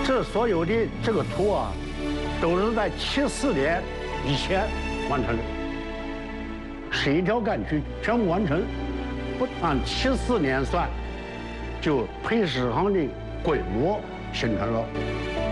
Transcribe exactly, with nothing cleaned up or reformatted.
这所有的这个图啊，都是在七四年以前完成的。十一条干区全部完成，不按七四年算，就配十行的规模形成了。